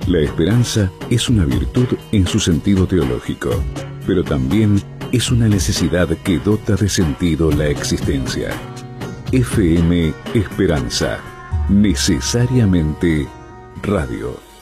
La esperanza es una virtud en su sentido teológico, pero también es una necesidad que dota de sentido la existencia. FM Esperanza, necesariamente radio.